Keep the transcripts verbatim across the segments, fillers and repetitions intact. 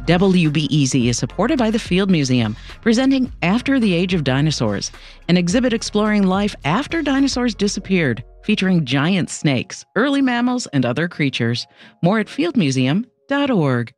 W B E Z is supported by the Field Museum, presenting After the Age of Dinosaurs, an exhibit exploring life after dinosaurs disappeared, featuring giant snakes, early mammals, and other creatures. More at field museum dot org.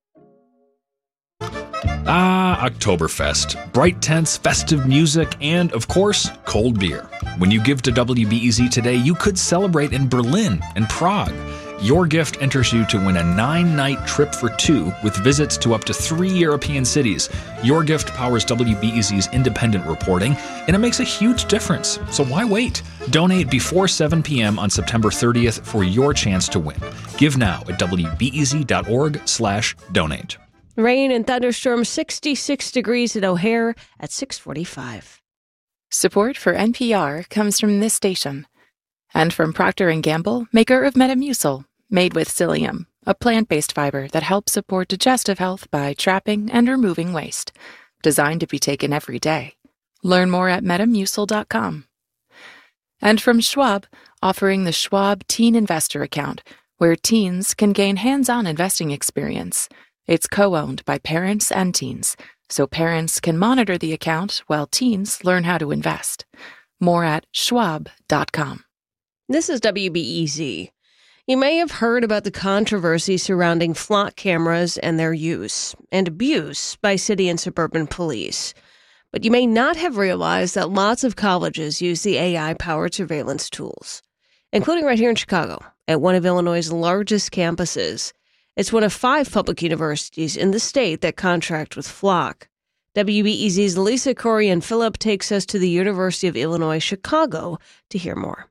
Ah, Oktoberfest. Bright tents, festive music, and, of course, cold beer. When you give to W B E Z today, you could celebrate in Berlin and Prague. Your gift enters you to win a nine-night trip for two with visits to up to three European cities. Your gift powers W B E Z's independent reporting, and it makes a huge difference. So why wait? Donate before seven p.m. on September thirtieth for your chance to win. Give now at W B E Z dot org slash donate. Rain and thunderstorms, sixty-six degrees at O'Hare at six forty-five. Support for N P R comes from this station and from Procter and Gamble, maker of Metamucil, made with psyllium, a plant-based fiber that helps support digestive health by trapping and removing waste. Designed to be taken every day. Learn more at metamucil dot com. And from Schwab, offering the Schwab Teen Investor Account, where teens can gain hands-on investing experience. It's co-owned by parents and teens, so parents can monitor the account while teens learn how to invest. More at schwab dot com. This is W B E Z. You may have heard about the controversy surrounding flock cameras and their use and abuse by city and suburban police. But you may not have realized that lots of colleges use the A I-powered surveillance tools, including right here in Chicago, at one of Illinois' largest campuses. It's one of five public universities in the state that contract with Flock. W B E Z's Lisa Corey and Phillip takes us to the University of Illinois, Chicago, to hear more.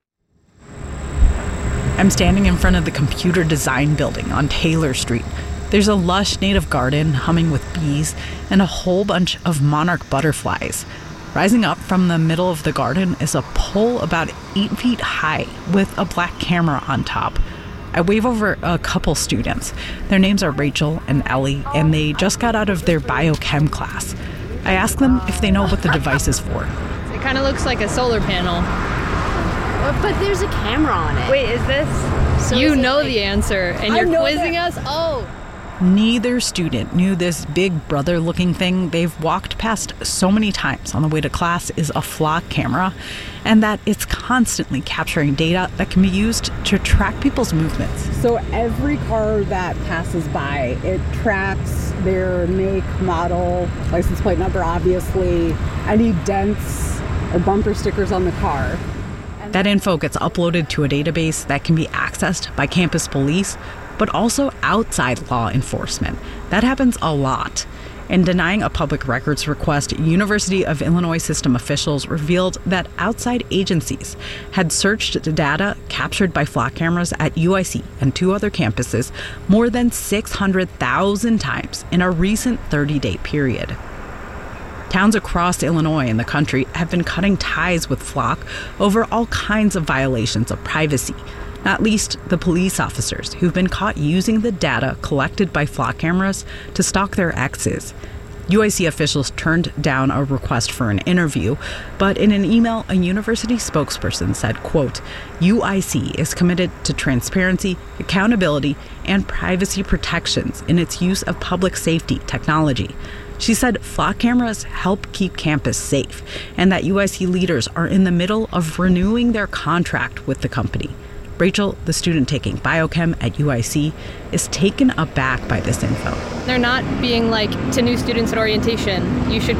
I'm standing in front of the Computer Design Building on Taylor Street. There's a lush native garden humming with bees and a whole bunch of monarch butterflies. Rising up from the middle of the garden is a pole about eight feet high with a black camera on top. I wave over a couple students. Their names are Rachel and Ellie, and they just got out of their biochem class. I ask them if they know what the device is for. It kind of looks like a solar panel. But there's a camera on it. Wait, is this? So you is know like, the answer, and you're quizzing that. us? Oh. Neither student knew this big brother-looking thing they've walked past so many times on the way to class is a Flock camera, and that it's constantly capturing data that can be used to track people's movements. So every car that passes by, it tracks their make, model, license plate number, obviously, any dents or bumper stickers on the car. That info gets uploaded to a database that can be accessed by campus police, but also outside law enforcement. That happens a lot. In denying a public records request, University of Illinois system officials revealed that outside agencies had searched data captured by Flock cameras at U I C and two other campuses more than six hundred thousand times in a recent thirty-day period. Towns across Illinois and the country have been cutting ties with Flock over all kinds of violations of privacy, not least the police officers who've been caught using the data collected by Flock cameras to stalk their exes. U I C officials turned down a request for an interview, but in an email, a university spokesperson said, quote, U I C is committed to transparency, accountability, and privacy protections in its use of public safety technology. She said Flock cameras help keep campus safe and that U I C leaders are in the middle of renewing their contract with the company. Rachel, the student taking biochem at U I C, is taken aback by this info. They're not being like to new students at orientation, you should